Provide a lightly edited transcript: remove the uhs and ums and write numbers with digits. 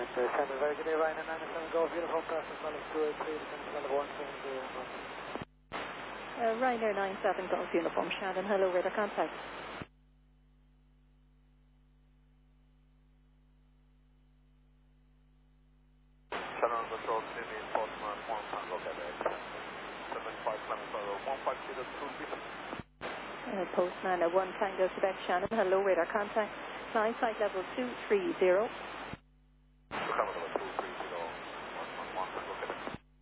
Shannon, very good day, Ryan, and 97 Golf Uniform, process knowledge 283, descending level 170. Ryanair 97 Golf Uniform, Shannon, hello, radar contact. Shannon, control, Sydney, Postman, 1 Tango, Quebec, 75 Clement Road, 150 Postman, 1 Tango, Quebec, Shannon, hello, radar contact. Flight level 230.